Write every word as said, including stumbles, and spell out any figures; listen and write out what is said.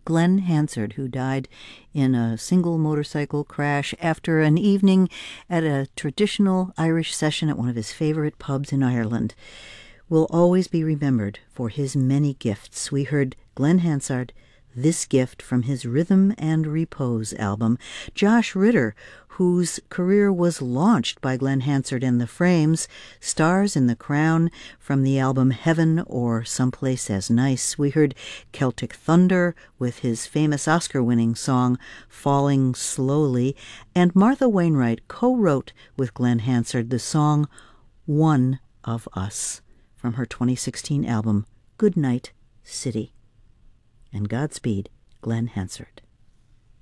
Glen Hansard, who died in a single motorcycle crash after an evening at a traditional Irish session at one of his favorite pubs in Ireland, will always be remembered for his many gifts. We heard Glen Hansard, This Gift, from his Rhythm and Repose album. Josh Ritter, whose career was launched by Glen Hansard and the Frames, Stars in the Crown, from the album Heaven or Someplace as Nice. We heard Celtic Thunder with his famous Oscar-winning song Falling Slowly, and Martha Wainwright co-wrote with Glen Hansard the song One of Us from her twenty sixteen album Goodnight City. And Godspeed, Glen Hansard.